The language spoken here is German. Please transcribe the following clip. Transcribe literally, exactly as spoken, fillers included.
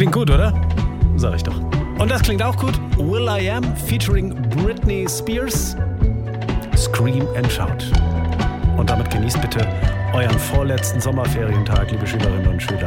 Klingt gut, oder? Sag ich doch. Und das klingt auch gut. Will I Am featuring Britney Spears. Scream and Shout. Und damit genießt bitte euren vorletzten Sommerferientag, liebe Schülerinnen und Schüler.